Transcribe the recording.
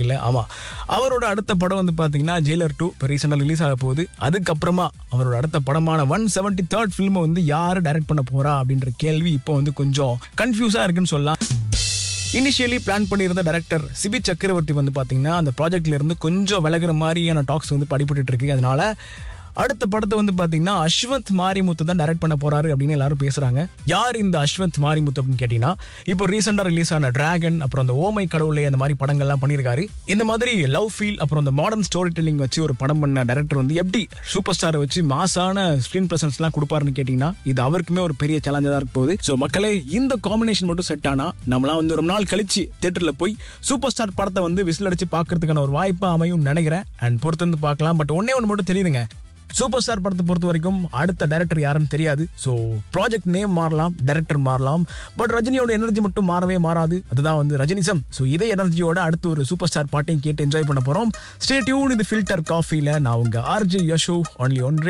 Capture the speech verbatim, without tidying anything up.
இருக்குல்ல, ஆமா, அவரோட அடுத்த படம் வந்து பாத்தீங்கன்னா ஜெயிலர் டூ இப்போ ரீசெண்டாக ரிலீஸ் ஆக போகுது. அதுக்கப்புறமா அவரோட அடுத்த படமான ஒன் செவன்டி தேர்ட் ஃபிலிமை வந்து யாரு டைரக்ட் பண்ண போறா அப்படின்ற கேள்வி இப்போ வந்து கொஞ்சம் கன்ஃபியூஸா இருக்குன்னு சொல்லலாம். இனிஷியலி பிளான் பண்ணியிருந்த டைரக்டர் சிபி சக்கரவர்த்தி வந்து பாத்தீங்கன்னா அந்த ப்ராஜெக்ட்ல இருந்து கொஞ்சம் விலகுற மாதிரியான டாக்ஸ் வந்து படிபட்டு இருக்கு. அதனால அடுத்த படத்தை வந்து பாத்தீங்கன்னா அஸ்வந்த் மாரிமுத்து தான் டைரக்ட் பண்ண போறாரு அப்படின்னு எல்லாரும் பேசுறாங்க. யார் இந்த அஸ்வந்த் மாரிமுத்து அப்படின்னு கேட்டீங்கன்னா, இப்போ ரீசெண்டா ரிலீஸ் ஆன டிராகன், அப்புறம் அந்த ஓமை கடவுளே, அந்த மாதிரி படங்கள்லாம் பண்ணியிருக்காரு. இந்த மாதிரி லவ் ஃபீல் அப்புறம் அந்த மாடர்ன் ஸ்டோரி டெல்லிங் வச்சு ஒரு படம் பண்ண டைரக்டர் வந்து எப்படி சூப்பர் ஸ்டாரை வச்சு மாசான ஸ்கிரீன் பிரசன்ஸ் எல்லாம் கொடுப்பாருன்னு கேட்டீங்கன்னா, இது அவருக்குமே ஒரு பெரிய சேலஞ்சா தான் இருக்க போகுது. ஸோ மக்களே, இந்த காம்பினேஷன் மட்டும் செட் ஆனா நம்மளாம் வந்து ரொம்ப நாள் கழிச்சு தியேட்டர்ல போய் சூப்பர் ஸ்டார் படத்தை வந்து விசில் அடிச்சு பாக்குறதுக்கான ஒரு வாய்ப்பா அமையும் நினைக்கிறேன். அண்ட் பொறுத்து வந்து பார்க்கலாம். பட் ஒன்னே ஒன்று மட்டும் தெரியுதுங்க, சூப்பர் ஸ்டார் படத்தை பொறுத்த வரைக்கும் அடுத்த டைரக்டர் யாருன்னு தெரியாது. ஸோ ப்ராஜெக்ட் நேம் மாறலாம், டைரக்டர் மாறலாம், பட் ரஜினியோட எனர்ஜி மட்டும் மாறவே மாறாது. அதுதான் வந்து ரஜினிசம். ஸோ இதே எனர்ஜியோட அடுத்து ஒரு சூப்பர் ஸ்டார் பாட்டையும் கேட்டு என்ஜாய் பண்ண போறோம். Stay tune. இது ஃபில்டர் காஃபில நான் உங்க ஆர்ஜே யஷோ, ஒன்லி ஒன்